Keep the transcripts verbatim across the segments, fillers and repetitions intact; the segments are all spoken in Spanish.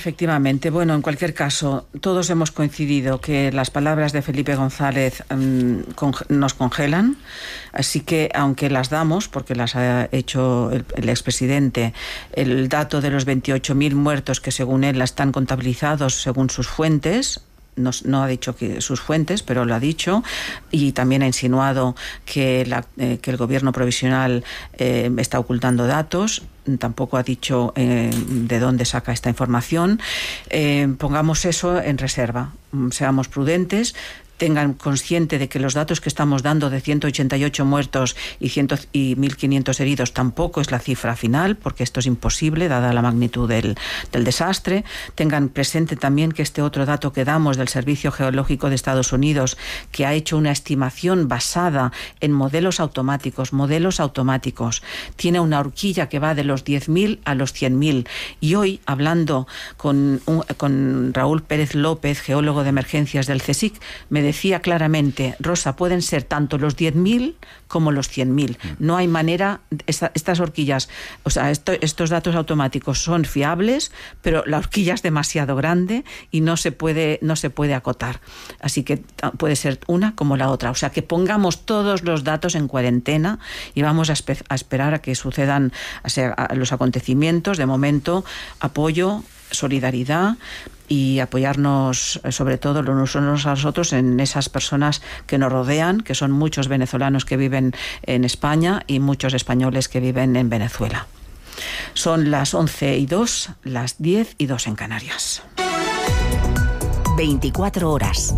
efectivamente. Bueno, en cualquier caso, todos hemos coincidido que las palabras de Felipe González um, con, nos congelan, así que aunque las damos, porque las ha hecho el, el expresidente, el dato de los veintiocho mil muertos que según él están contabilizados según sus fuentes, No, no ha dicho que sus fuentes, pero lo ha dicho, y también ha insinuado que, la, eh, que el gobierno provisional eh, está ocultando datos. Tampoco ha dicho eh, de dónde saca esta información. Eh, pongamos eso en reserva, seamos prudentes. Tengan consciente de que los datos que estamos dando de ciento ochenta y ocho muertos y, cien, y mil quinientos heridos tampoco es la cifra final, porque esto es imposible dada la magnitud del, del desastre. Tengan presente también que este otro dato que damos del Servicio Geológico de Estados Unidos, que ha hecho una estimación basada en modelos automáticos, modelos automáticos, tiene una horquilla que va de los diez mil a los cien mil. Y hoy, hablando con, un, con Raúl Pérez López, geólogo de emergencias del CSIC, me decía claramente: Rosa, pueden ser tanto los diez mil como los cien mil. No hay manera, esta, estas horquillas, o sea, esto, estos datos automáticos son fiables, pero la horquilla es demasiado grande y no se puede, no se puede acotar. Así que puede ser una como la otra. O sea, que pongamos todos los datos en cuarentena y vamos a, espe- a esperar a que sucedan o sea, a los acontecimientos. De momento, apoyo, solidaridad y apoyarnos sobre todo los unos a los otros en esas personas que nos rodean, que son muchos venezolanos que viven en España y muchos españoles que viven en Venezuela. Son las once y dos, las diez y dos en Canarias. veinticuatro horas.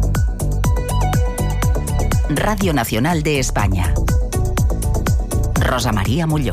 Radio Nacional de España. Rosa María Molló.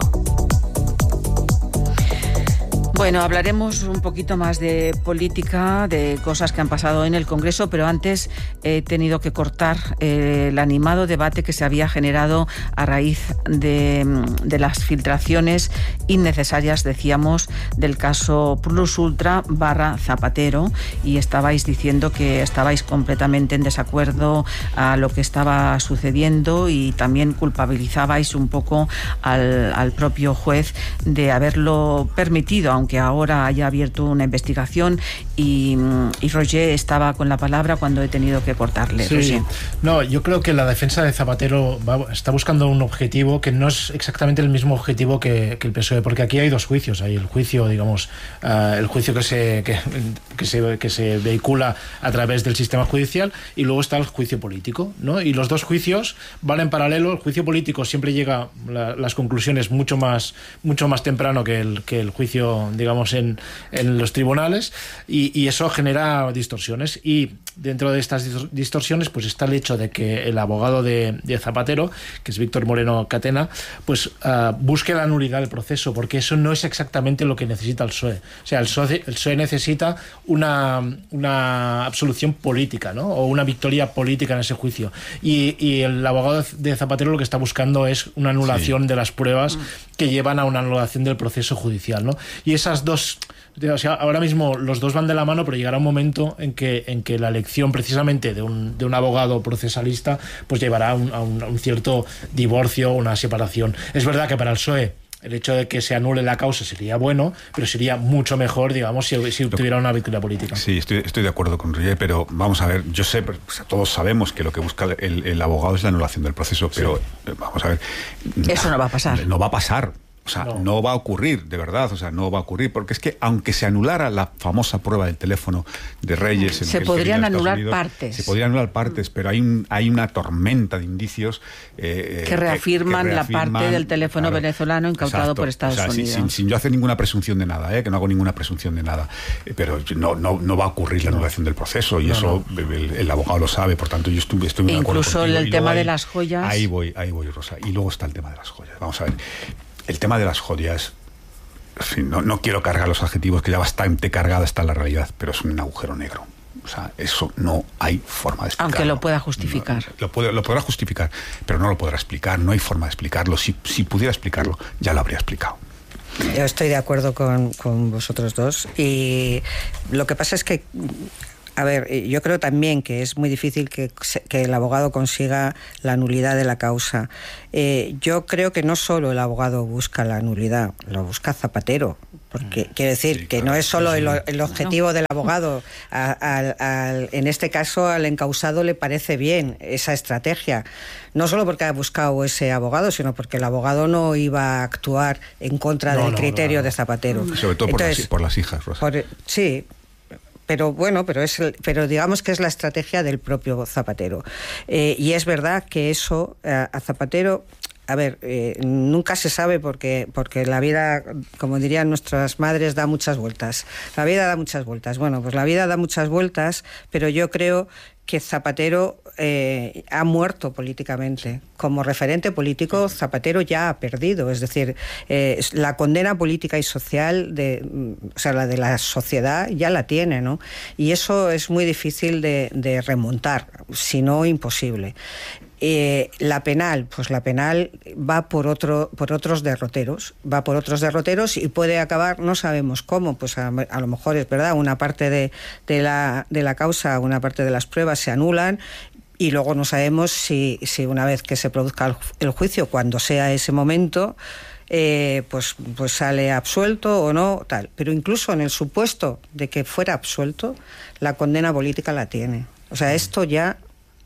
Bueno, hablaremos un poquito más de política, de cosas que han pasado en el Congreso, pero antes he tenido que cortar eh, el animado debate que se había generado a raíz de, de las filtraciones innecesarias, decíamos, del caso Plus Ultra barra Zapatero, y estabais diciendo que estabais completamente en desacuerdo a lo que estaba sucediendo y también culpabilizabais un poco al, al propio juez de haberlo permitido, aunque que ahora haya abierto una investigación, y, y Roger estaba con la palabra cuando he tenido que cortarle. Sí, Roger. No, yo creo que la defensa de Zapatero va, está buscando un objetivo que no es exactamente el mismo objetivo que, que el P S O E, porque aquí hay dos juicios. Hay el juicio, digamos, uh, el juicio que se, que, que, se, que se vehicula a través del sistema judicial, y luego está el juicio político, ¿no? Y los dos juicios van en paralelo. El juicio político siempre llega a la, las conclusiones mucho más, mucho más temprano que el, que el juicio, digamos, en, en los tribunales, y, y eso genera distorsiones. Y dentro de estas distorsiones pues está el hecho de que el abogado de, de Zapatero, que es Víctor Moreno Catena, pues uh, busque la nulidad del proceso, porque eso no es exactamente lo que necesita el P S O E. O sea, el P S O E, el P S O E necesita una, una absolución política, ¿no? O una victoria política en ese juicio. Y, y el abogado de Zapatero lo que está buscando es una anulación sí. de las pruebas que llevan a una anulación del proceso judicial, ¿no? Y esas dos, o sea, ahora mismo los dos van de la mano, pero llegará un momento en que, en que la elección precisamente de un, de un abogado procesalista pues llevará a un, a un, a un cierto divorcio, una separación. Es verdad que para el P S O E el hecho de que se anule la causa sería bueno, pero sería mucho mejor, digamos, si, si tuviera una victoria política. Sí, estoy, estoy de acuerdo con Roger, pero vamos a ver, yo sé, o sea, todos sabemos que lo que busca el, el abogado es la anulación del proceso, pero sí. vamos a ver... Eso no va a pasar. No va a pasar. O sea, no. no va a ocurrir, de verdad, o sea, no va a ocurrir, porque es que aunque se anulara la famosa prueba del teléfono de Reyes... En se el podrían anular Unidos, partes. Se podrían anular partes, pero hay, un, hay una tormenta de indicios... Eh, que, reafirman que, que reafirman la parte del teléfono claro, venezolano incautado exacto, por Estados o sea, Unidos. Sin, sin, sin yo hacer ninguna presunción de nada, eh, que no hago ninguna presunción de nada, eh, pero no, no, no va a ocurrir la anulación del proceso, y no, eso no. El, el abogado lo sabe, por tanto yo estoy, estoy muy de acuerdo incluso contigo. el tema hay, de las joyas... Ahí voy, ahí voy, Rosa. Y luego está el tema de las joyas. Vamos a ver... El tema de las joyas, en fin, no, no quiero cargar los adjetivos, que ya bastante cargada está la realidad, pero es un agujero negro. O sea, eso no hay forma de explicarlo. Aunque lo pueda justificar. No, lo, puede, lo podrá justificar, pero no lo podrá explicar, no hay forma de explicarlo. Si, si pudiera explicarlo, ya lo habría explicado. Yo estoy de acuerdo con, con vosotros dos, y lo que pasa es que... A ver, yo creo también que es muy difícil que, que el abogado consiga la nulidad de la causa. Eh, yo creo que no solo el abogado busca la nulidad, lo busca Zapatero, Porque quiero decir sí, que claro, no es solo sí, el, sí. el objetivo del abogado. A, a, a, en este caso, al encausado le parece bien esa estrategia. No solo porque ha buscado ese abogado, sino porque el abogado no iba a actuar en contra no, del no, criterio no, no. de Zapatero. Sobre todo por, Entonces, las, por las hijas, Rosa. Por, sí. Pero bueno, pero es el, pero digamos que es la estrategia del propio Zapatero. Eh, y es verdad que eso a, a Zapatero... A ver, eh, nunca se sabe porque, porque la vida, como dirían nuestras madres, da muchas vueltas. La vida da muchas vueltas. Bueno, pues la vida da muchas vueltas, pero yo creo que Zapatero eh, ha muerto políticamente. Como referente político, Zapatero ya ha perdido. Es decir, eh, la condena política y social, de, o sea, la de la sociedad, ya la tiene, ¿no? Y eso es muy difícil de, de remontar, si no imposible. Eh, la penal, pues la penal va por otro, por otros derroteros, va por otros derroteros y puede acabar, no sabemos cómo, pues a, a lo mejor es verdad, una parte de, de, la, de la causa, una parte de las pruebas se anulan y luego no sabemos si, si una vez que se produzca el, el juicio, cuando sea ese momento, eh, pues, pues sale absuelto o no, tal. Pero incluso en el supuesto de que fuera absuelto, la condena política la tiene. O sea, esto ya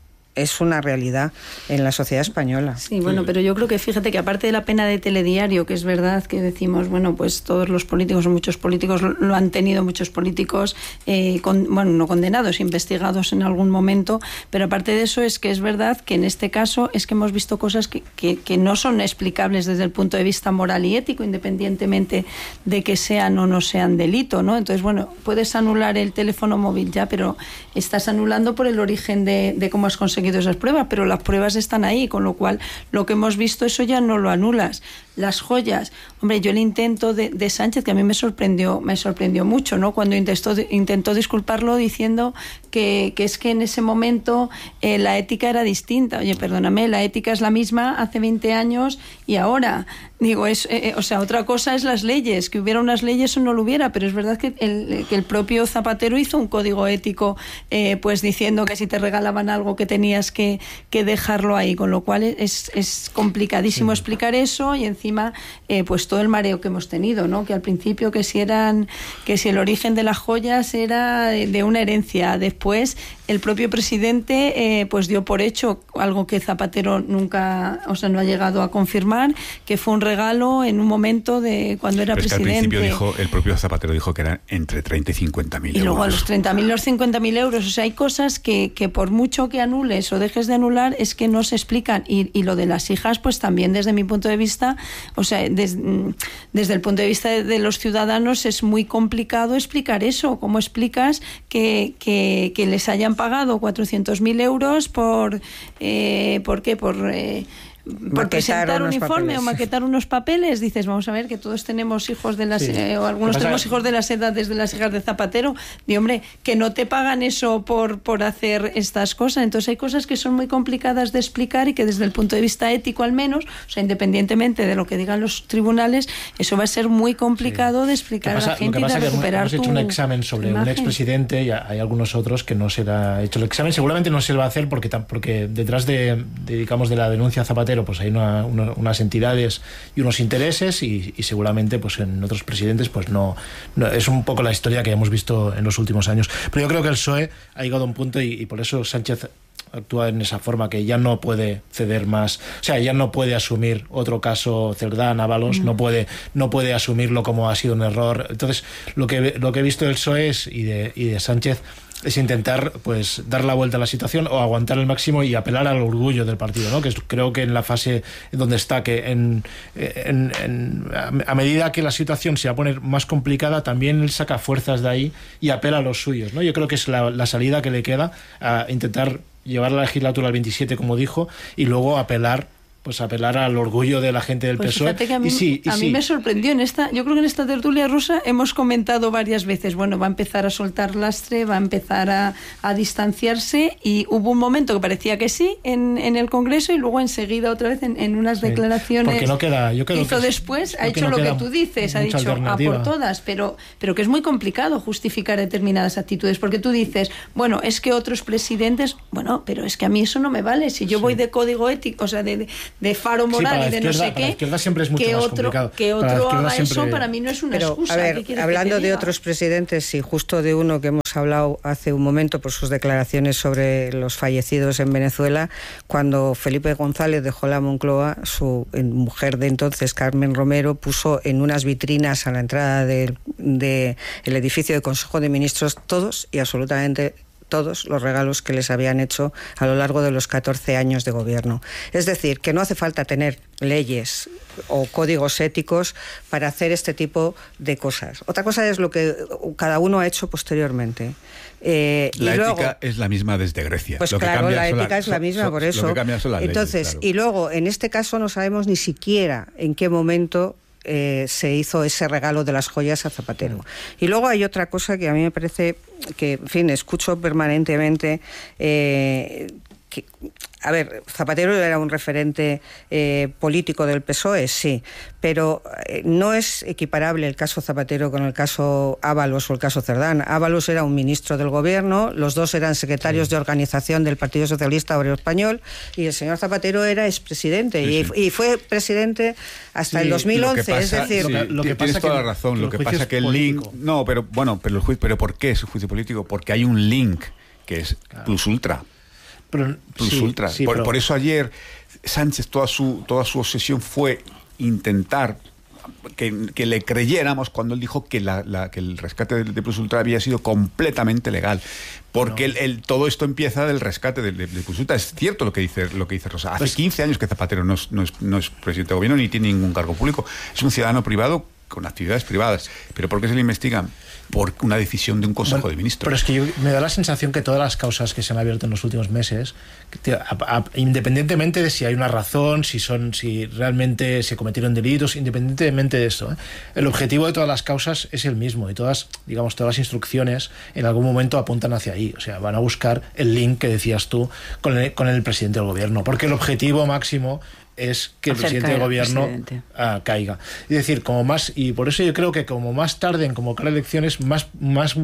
es una realidad en la sociedad española. Sí, bueno, pero yo creo que fíjate que aparte de la pena de telediario, que es verdad que decimos, bueno, pues todos los políticos o muchos políticos lo han tenido, muchos políticos, eh, con, bueno, no condenados, investigados en algún momento, pero aparte de eso es que es verdad que en este caso es que hemos visto cosas que, que, que no son explicables desde el punto de vista moral y ético, independientemente de que sean o no sean delito, ¿no? Entonces, bueno, puedes anular el teléfono móvil ya, pero estás anulando por el origen de, de cómo has conseguido esas pruebas, pero las pruebas están ahí, con lo cual lo que hemos visto eso ya no lo anulas. Las joyas, hombre, yo el intento de, de Sánchez, que a mí me sorprendió, me sorprendió mucho, ¿no? Cuando intentó, intentó disculparlo diciendo que, que es que en ese momento eh, la ética era distinta. Oye, perdóname, la ética es la misma hace veinte años y ahora. Digo, es, eh, o sea, otra cosa es las leyes, que hubiera unas leyes o no lo hubiera, pero es verdad que el, que el propio Zapatero hizo un código ético, eh, pues diciendo que si te regalaban algo que tenías que, que dejarlo ahí, con lo cual es, es complicadísimo sí. explicar eso y encima, eh, pues todo el mareo que hemos tenido, ¿no? Que al principio que si eran, que si el origen de las joyas era de, de una herencia, después el propio presidente, eh, pues dio por hecho algo que Zapatero nunca, o sea, no ha llegado a confirmar, que fue un regalo en un momento de cuando era Pero es presidente. Que al principio dijo, el propio Zapatero dijo que eran entre treinta y cincuenta mil euros. Y luego a los treinta mil, los cincuenta mil euros. O sea, hay cosas que, que por mucho que anules o dejes de anular, es que no se explican. Y, y lo de las hijas, pues también desde mi punto de vista, o sea, des, desde el punto de vista de, de los ciudadanos es muy complicado explicar eso. ¿Cómo explicas que, que, que les hayan pagado cuatrocientos mil euros por, eh, ¿por qué? Por... Eh, por presentar un informe papeles. O maquetar unos papeles, dices, vamos a ver que todos tenemos hijos de las, sí. eh, o algunos tenemos hijos de las edades de las hijas de Zapatero, y hombre, que no te pagan eso por, por hacer estas cosas. Entonces hay cosas que son muy complicadas de explicar y que desde el punto de vista ético al menos, o sea, independientemente de lo que digan los tribunales, eso va a ser muy complicado sí. de explicar pasa, a la gente y de recuperar tu hemos hecho un examen sobre imagen. Un expresidente y hay algunos otros que no se le ha hecho el examen, seguramente no se le va a hacer porque, porque detrás de, de, digamos, de la denuncia Zapatero pues hay una, una, unas entidades y unos intereses y, y seguramente pues en otros presidentes pues no, no es un poco la historia que hemos visto en los últimos años, pero yo creo que el P S O E ha llegado a un punto y, y por eso Sánchez actúa en esa forma, que ya no puede ceder más, o sea, ya no puede asumir otro caso Cerdán, Ábalos, mm. no puede no puede asumirlo como ha sido un error. Entonces lo que lo que he visto del P S O E es, y de y de Sánchez es intentar pues dar la vuelta a la situación o aguantar el máximo y apelar al orgullo del partido, ¿no? Que es, creo que en la fase donde está, que en, en, en a medida que la situación se va a poner más complicada, también él saca fuerzas de ahí y apela a los suyos, ¿no? Yo creo que es la, la salida que le queda, a intentar llevar la legislatura al veintisiete, como dijo, y luego apelar pues apelar al orgullo de la gente del pues P S O E. Que a mí, y sí, y a sí. mí me sorprendió en esta, yo creo que en esta tertulia rusa hemos comentado varias veces, bueno, va a empezar a soltar lastre, va a empezar a, a distanciarse, y hubo un momento que parecía que sí en, en el Congreso y luego enseguida otra vez en, en unas sí, declaraciones porque no queda, yo creo hizo que después, ha hecho no lo que tú dices, ha dicho a por todas, pero, pero que es muy complicado justificar determinadas actitudes, porque tú dices, bueno, es que otros presidentes, bueno, pero es que a mí eso no me vale, si yo sí. voy de código ético, o sea, de, de de faro moral sí, y de izquierda, no sé para qué. La izquierda siempre es mucho que más otro, complicado. que Para otro haga siempre... eso para mí no es una Pero, excusa. a ver, ¿Qué quieres hablando que te de diga? otros presidentes y justo de uno que hemos hablado hace un momento por sus declaraciones sobre los fallecidos en Venezuela, cuando Felipe González dejó la Moncloa, su mujer de entonces, Carmen Romero, puso en unas vitrinas a la entrada del de el edificio del Consejo de Ministros todos y absolutamente todos los regalos que les habían hecho a lo largo de los catorce años de gobierno. Es decir, que no hace falta tener leyes o códigos éticos para hacer este tipo de cosas. Otra cosa es lo que cada uno ha hecho posteriormente. Eh, la y ética luego, es la misma desde Grecia. Pues lo que claro, la son ética la, es la misma, son, por eso. Lo que cambia son las Entonces, leyes, claro. Y luego, en este caso no sabemos ni siquiera en qué momento Eh, se hizo ese regalo de las joyas a Zapatero. Y luego hay otra cosa que a mí me parece que, en fin, escucho permanentemente eh, que, a ver, Zapatero era un referente eh, político del P S O E, sí, pero eh, no es equiparable el caso Zapatero con el caso Ábalos o el caso Cerdán. Ábalos era un ministro del gobierno, los dos eran secretarios sí. de organización del Partido Socialista Obrero Español, y el señor Zapatero era expresidente, sí, sí. Y, y fue presidente hasta sí, el dos mil once, pasa, es decir... Sí, lo que tienes pasa toda que, la razón, que lo que pasa que el link... No, pero bueno, pero, el juicio, pero ¿por qué es el juicio político? Porque hay un link que es claro. plus ultra. Pero, plus sí, ultra. Sí, por, pero... por eso ayer Sánchez toda su toda su obsesión fue intentar que, que le creyéramos cuando él dijo que, la, la, que el rescate de, de plus ultra había sido completamente legal, porque no. el, el, todo esto empieza del rescate de, de, de plus ultra. Es cierto lo que dice lo que dice Rosa. Hace pues, quince años que Zapatero no es, no, es, no es presidente de gobierno ni tiene ningún cargo público. Es un ciudadano privado con actividades privadas. ¿Pero por qué se le investigan? Por una decisión de un Consejo bueno, de Ministros. Pero es que yo, me da la sensación que todas las causas que se han abierto en los últimos meses, que, a, a, independientemente de si hay una razón, si son, si realmente se cometieron delitos, independientemente de eso, ¿eh? el objetivo de todas las causas es el mismo, y todas, digamos, todas las instrucciones en algún momento apuntan hacia ahí. O sea, van a buscar el link que decías tú con el, con el presidente del gobierno, porque el objetivo máximo es que el presidente del gobierno uh, caiga. Es decir, como más, y por eso yo creo que como más tarde en convocar elecciones, más, más,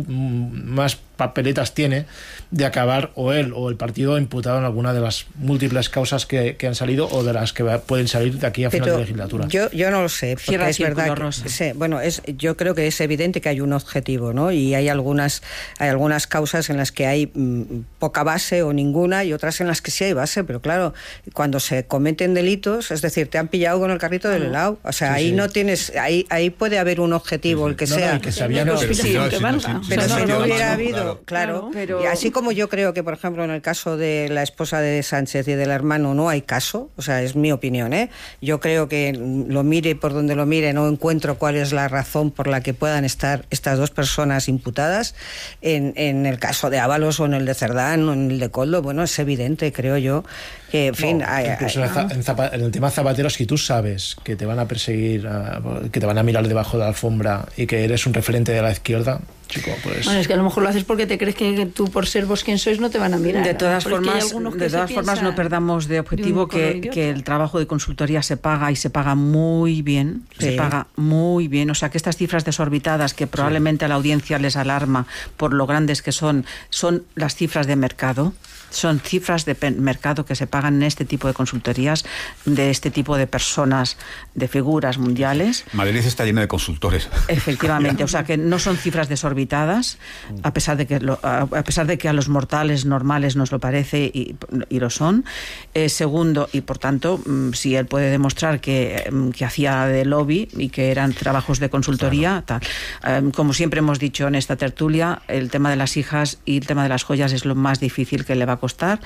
más papeletas tiene de acabar o él o el partido imputado en alguna de las múltiples causas que, que han salido o de las que va, pueden salir de aquí a final Pero de legislatura. Yo, yo no lo sé, porque Cierra es verdad que, sí, bueno, es, yo creo que es evidente que hay un objetivo, ¿no? Y hay algunas, hay algunas causas en las que hay mmm, poca base o ninguna, y otras en las que sí hay base, pero claro, cuando se cometen delitos, es decir, te han pillado con el carrito del helado, o sea, sí, ahí sí. no tienes, ahí, ahí puede haber un objetivo, sí, sí. el que no, sea. No, que sabían pero, los pero, sí, pero, sí, pero, sí, pero sí, si sí, no sí, hubiera sí, habido, claro, claro, pero... y así como yo creo que, por ejemplo, en el caso de la esposa de Sánchez y del hermano no hay caso, o sea, es mi opinión, ¿eh? Yo creo que lo mire por donde lo mire, no encuentro cuál es la razón por la que puedan estar estas dos personas imputadas. En, en el caso de Ábalos o en el de Cerdán o en el de Koldo, bueno, es evidente, creo yo, que, en fin... No, hay, incluso hay, en, Zapa, en el tema Zapatero, si tú sabes que te van a perseguir, uh, que te van a mirar debajo de la alfombra y que eres un referente de la izquierda, chico, pues... Bueno, es que a lo mejor lo haces porque te crees que, que tú, por ser vos quien sois, no te van a mirar. De todas Porque formas, de todas formas no perdamos de objetivo de que, que el trabajo de consultoría se paga y se paga muy bien, sí. se paga muy bien. O sea, que estas cifras desorbitadas que probablemente sí. a la audiencia les alarma por lo grandes que son, son las cifras de mercado. Son cifras de mercado que se pagan en este tipo de consultorías, de este tipo de personas, de figuras mundiales. Madrid está lleno de consultores. Efectivamente, o sea que no son cifras desorbitadas, a pesar de que lo, a pesar de que a los mortales normales nos lo parece y, y lo son. Eh, segundo, y por tanto, si él puede demostrar que, que hacía de lobby y que eran trabajos de consultoría, claro. tal. Eh, como siempre hemos dicho en esta tertulia, el tema de las hijas y el tema de las joyas es lo más difícil que le va a costar,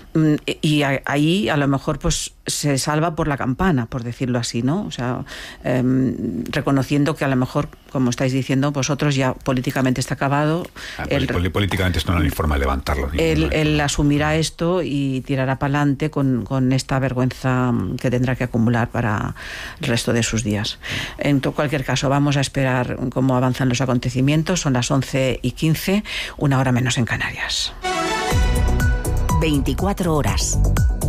y ahí a lo mejor pues se salva por la campana, por decirlo así, ¿no? O sea, eh, reconociendo que a lo mejor, como estáis diciendo vosotros, ya políticamente está acabado. Ah, el, políticamente esto no hay forma de levantarlo. Él, él asumirá esto y tirará para adelante con, con esta vergüenza que tendrá que acumular para el resto de sus días. En cualquier caso, vamos a esperar cómo avanzan los acontecimientos. Son las once y quince, una hora menos en Canarias. veinticuatro horas.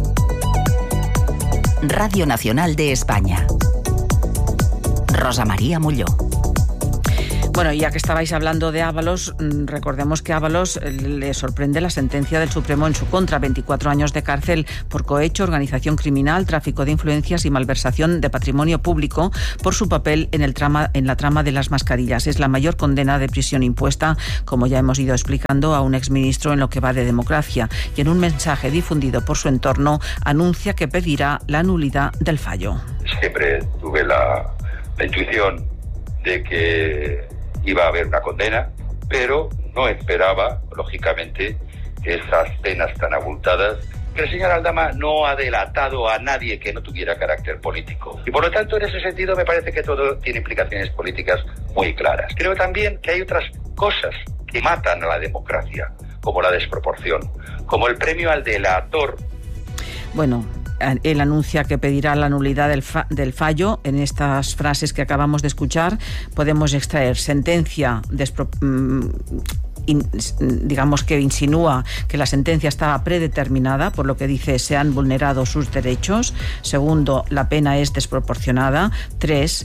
Radio Nacional de España. Rosa María Molló. Bueno, ya que estabais hablando de Ábalos, recordemos que a Ábalos le sorprende la sentencia del Supremo en su contra, veinticuatro años de cárcel por cohecho, organización criminal, tráfico de influencias y malversación de patrimonio público por su papel en el trama, en la trama de las mascarillas. Es la mayor condena de prisión impuesta, como ya hemos ido explicando, a un exministro en lo que va de democracia, y en un mensaje difundido por su entorno anuncia que pedirá la nulidad del fallo. Siempre tuve la, la intuición de que iba a haber una condena, pero no esperaba, lógicamente, esas penas tan abultadas. Que el señor Aldama no ha delatado a nadie que no tuviera carácter político. Y por lo tanto, en ese sentido, me parece que todo tiene implicaciones políticas muy claras. Creo también que hay otras cosas que matan a la democracia, como la desproporción, como el premio al delator. Bueno, él anuncia que pedirá la nulidad del, fa del fallo. En estas frases que acabamos de escuchar podemos extraer sentencia despro In, digamos que insinúa que la sentencia estaba predeterminada, por lo que dice se han vulnerado sus derechos. Segundo, la pena es desproporcionada. Tres,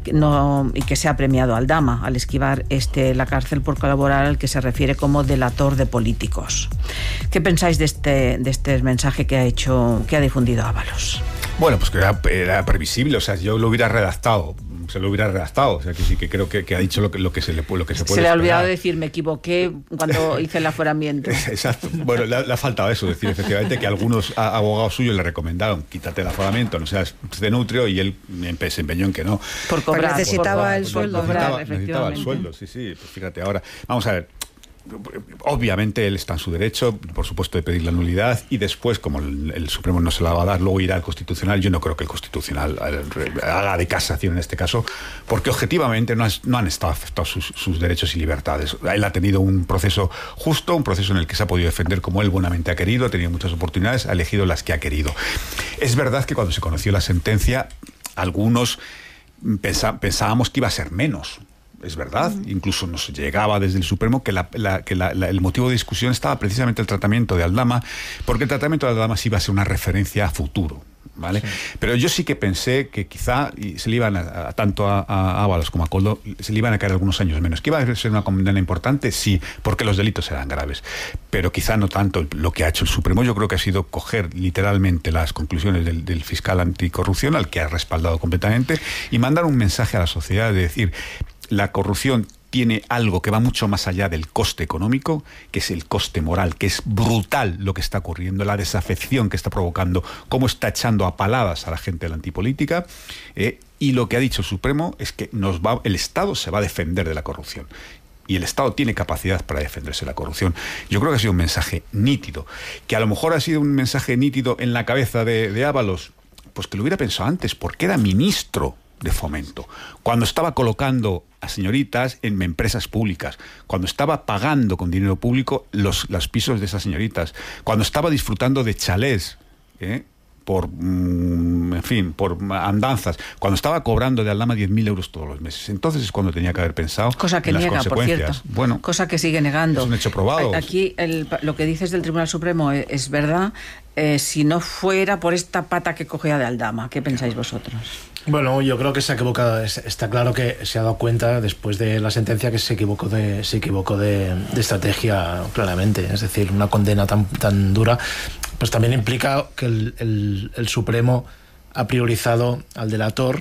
no, y que se ha premiado a Aldama al esquivar este, la cárcel por colaborar al que se refiere como delator de políticos. ¿Qué pensáis de este, de este mensaje que ha hecho, que ha difundido Ábalos? Bueno, pues que era, era previsible, o sea, yo lo hubiera redactado. Se lo hubiera redactado, o sea que sí que creo que, que ha dicho lo que, lo que se le lo que se puede. Se le ha olvidado esperar. decir, me equivoqué cuando hice el aforamiento. Exacto. Bueno, le, le ha faltado eso, decir efectivamente que algunos abogados suyos le recomendaron quítate el aforamiento, no seas cenutrio, y él se empeñó en que no. Por cobrar. Pero necesitaba por, el por, sueldo. Por cobrar, necesitaba, necesitaba el sueldo, sí, sí. Pues fíjate ahora. Vamos a ver. Obviamente él está en su derecho, por supuesto, de pedir la nulidad, y después, como el, el Supremo no se la va a dar, luego irá al Constitucional. Yo no creo que el Constitucional haga de casación en este caso, porque objetivamente no, has, no han estado afectados sus, sus derechos y libertades. Él ha tenido un proceso justo, un proceso en el que se ha podido defender como él buenamente ha querido, ha tenido muchas oportunidades, ha elegido las que ha querido. Es verdad que cuando se conoció la sentencia, algunos pensa, pensábamos que iba a ser menos. Es verdad, uh-huh. Incluso nos llegaba desde el Supremo que, la, la, que la, la, el motivo de discusión estaba precisamente el tratamiento de Aldama, porque el tratamiento de Aldama sí iba a ser una referencia a futuro, ¿vale? Sí. Pero yo sí que pensé que quizá y se le iban a, a, tanto a, a Ábalos como a Koldo se le iban a caer algunos años menos. ¿Que iba a ser una condena importante? Sí, porque los delitos eran graves, pero quizá no tanto lo que ha hecho el Supremo. Yo creo que ha sido coger literalmente las conclusiones del, del fiscal anticorrupción, al que ha respaldado completamente, y mandar un mensaje a la sociedad de decir: la corrupción tiene algo que va mucho más allá del coste económico, que es el coste moral, que es brutal lo que está ocurriendo, la desafección que está provocando, cómo está echando a paladas a la gente de la antipolítica, eh, y lo que ha dicho el Supremo es que nos va, el Estado se va a defender de la corrupción. Y el Estado tiene capacidad para defenderse de la corrupción. Yo creo que ha sido un mensaje nítido. Que a lo mejor ha sido un mensaje nítido en la cabeza de, de Ábalos, pues que lo hubiera pensado antes, porque era ministro de Fomento, cuando estaba colocando a señoritas en empresas públicas, cuando estaba pagando con dinero público los, los pisos de esas señoritas, cuando estaba disfrutando de chalés, ¿eh? por, mm, en fin, por andanzas, cuando estaba cobrando de Aldama diez mil euros todos los meses. Entonces es cuando tenía que haber pensado cosa que en niega, las consecuencias. Por cierto. Bueno, cosa que sigue negando. Es un hecho probado. Aquí el, lo que dices del Tribunal Supremo es, es verdad. Eh, si no fuera por esta pata que cogía de Aldama, ¿qué pensáis vosotros? Bueno, yo creo que se ha equivocado. Está claro que se ha dado cuenta después de la sentencia que se equivocó de, se equivocó de, de estrategia claramente. Es decir, una condena tan, tan dura, pues también implica que el, el, el Supremo ha priorizado al delator,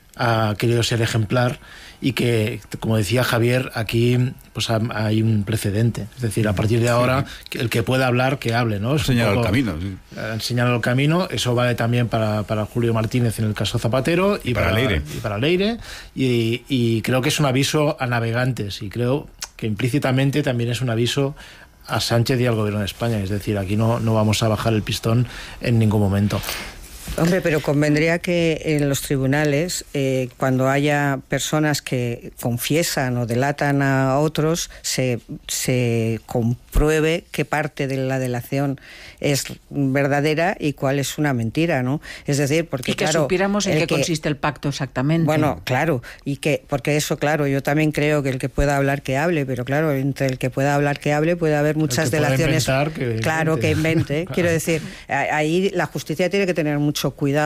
ha querido ser ejemplar, y que, como decía Javier, aquí pues hay un precedente. Es decir, a partir de ahora, sí, el que pueda hablar, que hable, ¿no? Señala el camino. Sí. Señala el camino. Eso vale también para, para Julio Martínez en el caso Zapatero y, y para, para Leire. Y para Leire. Y, y creo que es un aviso a navegantes, y creo que implícitamente también es un aviso a Sánchez y al Gobierno de España. Es decir, aquí no, no vamos a bajar el pistón en ningún momento. Hombre, pero convendría que en los tribunales, eh, cuando haya personas que confiesan o delatan a otros, se, se compruebe qué parte de la delación es verdadera y cuál es una mentira, ¿no? Es decir, porque y que claro, supiéramos en qué que, consiste el pacto exactamente. Bueno, claro, y que porque eso, claro, yo también creo que el que pueda hablar que hable, pero claro, entre el que pueda hablar que hable puede haber muchas delaciones. Inventar, que claro, invente. que invente. Claro. Quiero decir, ahí la justicia tiene que tener mucho cuidado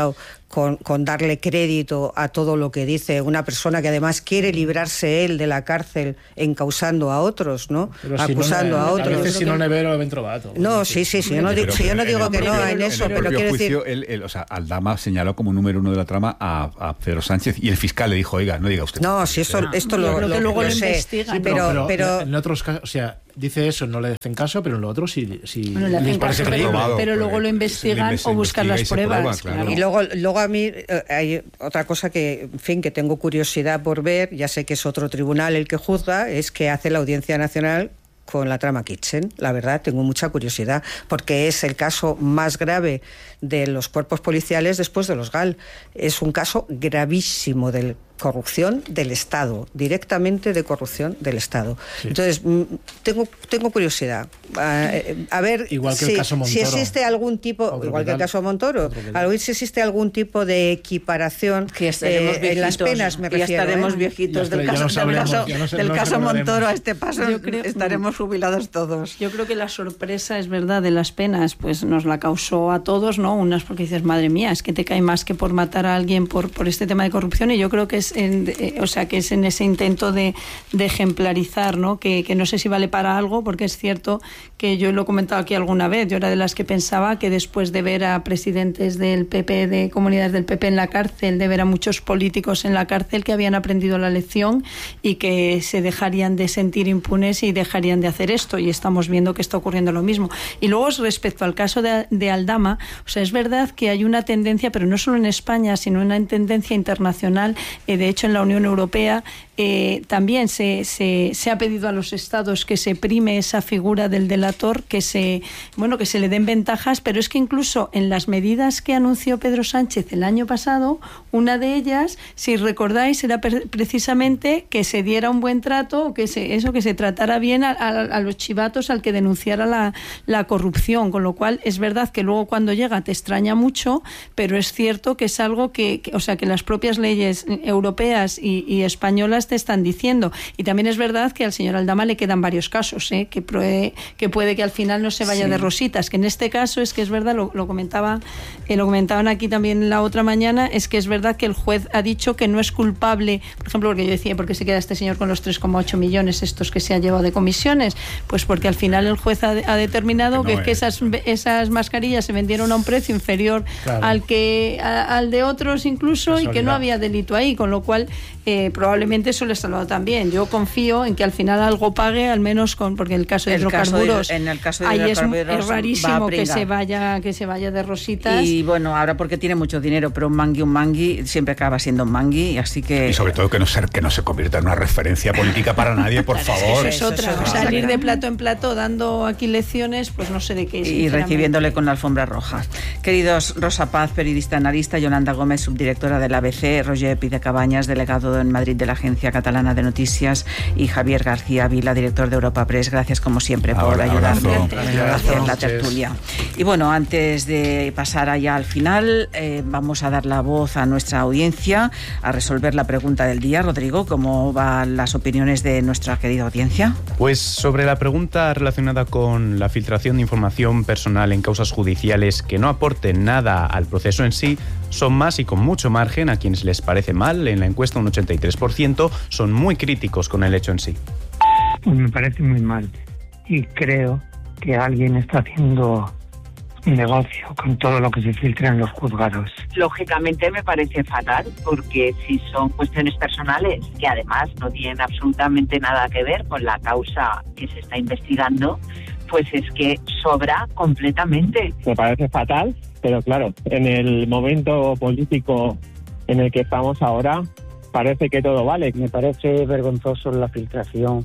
con, con darle crédito a todo lo que dice una persona que además quiere librarse él de la cárcel encausando a otros, ¿no? Pero acusando si no, a otros. A veces si no ne vero ben trovato. No, sí, sí, sí, yo no, digo, si yo no digo que no en eso, pero quiero juicio, decir... Él, él, o sea, Aldama señaló como número uno de la trama a, a Pedro Sánchez y el fiscal le dijo, oiga, no diga usted. No, si esto, no, esto yo lo, creo lo, que luego lo lo sé, investigan. sí, pero, no, pero, pero en otros casos, o sea, dice eso, no le hacen caso, pero en lo otro sí, sí bueno, le les hacen parece caso, creíble. pero, pero Pues, luego lo investigan o buscan las pruebas. Prueba, claro. Claro. Y luego, luego a mí eh, hay otra cosa que, en fin, que tengo curiosidad por ver, ya sé que es otro tribunal el que juzga, es que hace la Audiencia Nacional con la trama Kitchen. La verdad, tengo mucha curiosidad, porque es el caso más grave de los cuerpos policiales después de los G A L. Es un caso gravísimo de corrupción del Estado, directamente de corrupción del Estado. Sí. Entonces, tengo, tengo curiosidad. A, a ver igual que si, el caso Montoro. si existe algún tipo, Otro igual que el caso Montoro, a ver si existe algún tipo de equiparación que estaremos eh, en las penas, me ya refiero. estaremos ¿eh? viejitos Ya del ya caso, no sabremos, del caso, ya no sé, del no caso Montoro a acordaremos. este paso. Yo creo- estaremos jubilados todos. Yo creo que la sorpresa, es verdad, de las penas, pues nos la causó a todos, ¿no? Unas porque dices, madre mía, es que te cae más que por matar a alguien por, por este tema de corrupción, y yo creo que es en, eh, o sea, que es en ese intento de, de ejemplarizar, ¿no? Que, que no sé si vale para algo, porque es cierto que yo lo he comentado aquí alguna vez, yo era de las que pensaba que después de ver a presidentes del P P, de comunidades del P P en la cárcel, de ver a muchos políticos en la cárcel, que habían aprendido la lección y que se dejarían de sentir impunes y dejarían de hacer esto, y estamos viendo que está ocurriendo lo mismo. Y luego, respecto al caso de, de Aldama, o sea, es verdad que hay una tendencia, pero no solo en España, sino una tendencia internacional, eh, de hecho en la Unión Europea eh, también se, se, se ha pedido a los estados que se prime esa figura del delator, que se, bueno, que se le den ventajas, pero es que incluso en las medidas que anunció Pedro Sánchez el año pasado, una de ellas, si recordáis, era pre- precisamente que se diera un buen trato, que se, eso, que se tratara bien a, a, a los chivatos al que denunciara la, la corrupción, con lo cual es verdad que luego cuando llega te extraña mucho, pero es cierto que es algo que, que o sea, que las propias leyes europeas y, y españolas te están diciendo. Y también es verdad que al señor Aldama le quedan varios casos, ¿eh? que, puede, que puede que al final no se vaya sí. de rositas, que en este caso es que es verdad, lo, lo comentaba, eh, lo comentaban aquí también la otra mañana, es que es verdad que el juez ha dicho que no es culpable, por ejemplo, porque yo decía, ¿por qué se queda este señor con los tres coma ocho millones estos que se ha llevado de comisiones? Pues porque al final el juez ha, ha determinado que, no que, que esas, esas mascarillas se vendieron a un precio inferior claro. al que a, al de otros incluso, y que no había delito ahí, con lo cual eh, probablemente eso le ha salvado también. Yo confío en que al final algo pague, al menos con, porque el caso de el hidrocarburos, caso de, en el caso de ahí hidrocarburos es, es rarísimo que se vaya que se vaya de rositas. Y bueno, ahora porque tiene mucho dinero, pero un mangui, un mangui siempre acaba siendo un mangui, así que... Y sobre todo que no se, que no se convierta en una referencia política para nadie, por favor. Eso es otra. Eso es otra. Salir de plato en plato dando aquí lecciones, pues no sé de qué. Y recibiéndole con la alfombra roja. Queridos, Rosa Paz, periodista analista, Yolanda Gómez, subdirectora del A B C, Roger Pidecabañas, delegado en Madrid de la Agencia Catalana de Noticias, y Javier García Vila, director de Europa Press. Gracias como siempre por Ahora, ayudarme a hacer la tertulia. Y bueno, antes de pasar allá al final, eh, vamos a dar la voz a nuestra audiencia, a resolver la pregunta del día. Rodrigo, ¿cómo van las opiniones de nuestra querida audiencia? Pues sobre la pregunta relacionada con la filtración de información personal en causas judiciales que no aporten nada al proceso en sí, son más y con mucho margen a quienes les parece mal. En la encuesta un ochenta y tres por ciento son muy críticos con el hecho en sí. Pues me parece muy mal y creo que alguien está haciendo un negocio con todo lo que se filtra en los juzgados. Lógicamente me parece fatal, porque si son cuestiones personales que además no tienen absolutamente nada que ver con la causa que se está investigando, pues es que sobra completamente. Me parece fatal, pero claro, en el momento político en el que estamos ahora, parece que todo vale. Me parece vergonzoso la filtración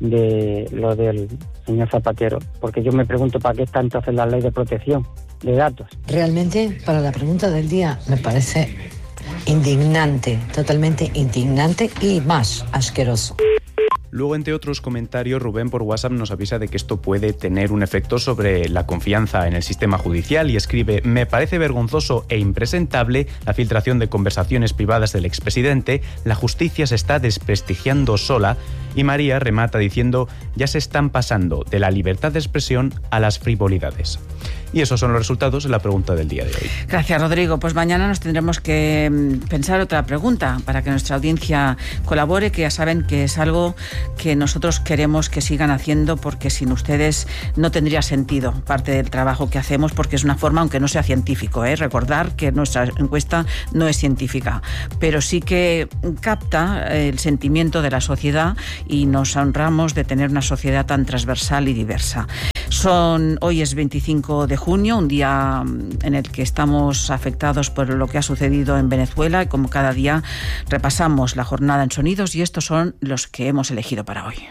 de lo del señor Zapatero, porque yo me pregunto para qué está entonces la ley de protección de datos. Realmente, para la pregunta del día, me parece indignante, totalmente indignante y más asqueroso. Luego, entre otros comentarios, Rubén por WhatsApp nos avisa de que esto puede tener un efecto sobre la confianza en el sistema judicial y escribe: me parece vergonzoso e impresentable la filtración de conversaciones privadas del expresidente, la justicia se está desprestigiando sola Y María remata diciendo: ya se están pasando de la libertad de expresión a las frivolidades. Y esos son los resultados de la pregunta del día de hoy. Gracias, Rodrigo. Pues mañana nos tendremos que pensar otra pregunta para que nuestra audiencia colabore, que ya saben que es algo que nosotros queremos que sigan haciendo, porque sin ustedes no tendría sentido parte del trabajo que hacemos, porque es una forma, aunque no sea científico, ¿eh? Recordar que nuestra encuesta no es científica, pero sí que capta el sentimiento de la sociedad y nos honramos de tener una sociedad tan transversal y diversa. Son, hoy es veinticinco de junio, un día en el que estamos afectados por lo que ha sucedido en Venezuela, y como cada día repasamos la jornada en sonidos, y estos son los que hemos elegido para hoy.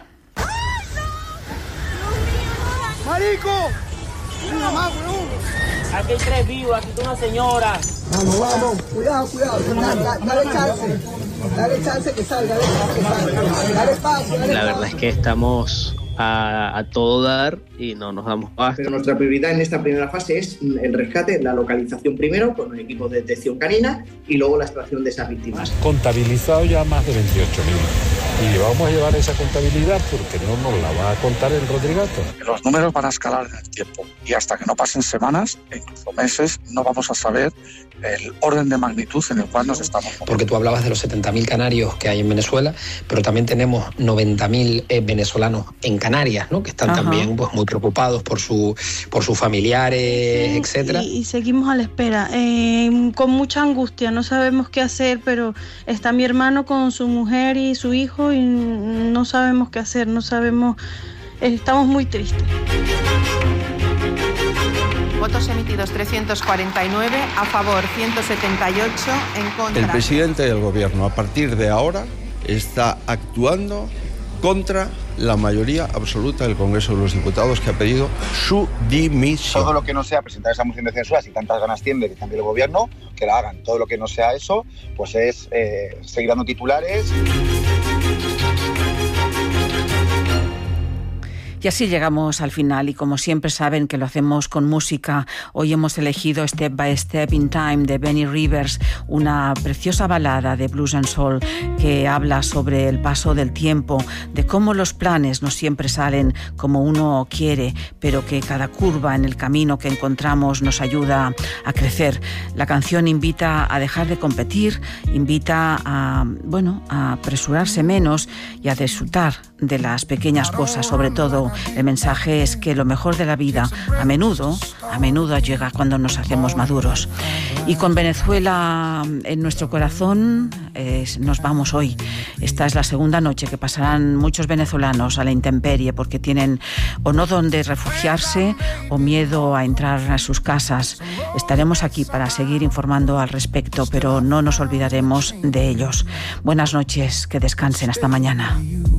¡Marico! Aquí hay tres vivos, aquí está una señora. Vamos, vamos, cuidado, cuidado. Dale chance, dale chance que salga, dale chance que salga. Dale espacio, dale. La verdad es que estamos A, a todo dar y no nos damos paso. Pero nuestra prioridad en esta primera fase es el rescate, la localización primero con un equipo de detección canina y luego la extracción de esas víctimas. Contabilizado ya más de veintiocho mil y vamos a llevar esa contabilidad porque no nos la va a contar el Rodrigato. Los números van a escalar en el tiempo y hasta que no pasen semanas e incluso meses no vamos a saber el orden de magnitud en el cual nos estamos moviendo. Porque tú hablabas de los setenta mil canarios que hay en Venezuela, pero también tenemos noventa mil eh, venezolanos en Canarias, ¿no? Que están Ajá. también pues muy preocupados por su por sus familiares, sí, etcétera. Y, y seguimos a la espera, eh, con mucha angustia, no sabemos qué hacer, pero está mi hermano con su mujer y su hijo y no sabemos qué hacer, no sabemos, eh, estamos muy tristes. Votos emitidos trescientos cuarenta y nueve, a favor ciento setenta y ocho, en contra. El presidente del gobierno, a partir de ahora, está actuando contra la mayoría absoluta del Congreso de los Diputados, que ha pedido su dimisión. Todo lo que no sea presentar esa moción de censura, si tantas ganas tiene de que cambie el gobierno, que la hagan. Todo lo que no sea eso, pues es eh, seguir dando titulares. Y así llegamos al final, y como siempre saben que lo hacemos con música. Hoy hemos elegido Step by Step in Time de Benny Rivers, una preciosa balada de blues and soul que habla sobre el paso del tiempo, de cómo los planes no siempre salen como uno quiere, pero que cada curva en el camino que encontramos nos ayuda a crecer. La canción invita a dejar de competir, invita a, bueno, a apresurarse menos y a disfrutar de las pequeñas cosas. Sobre todo, el mensaje es que lo mejor de la vida a menudo, a menudo llega cuando nos hacemos maduros. Y con Venezuela en nuestro corazón eh, nos vamos hoy. Esta es la segunda noche que pasarán muchos venezolanos a la intemperie porque tienen o no donde refugiarse o miedo a entrar a sus casas. Estaremos aquí para seguir informando al respecto, pero no nos olvidaremos de ellos. Buenas noches, que descansen, hasta mañana.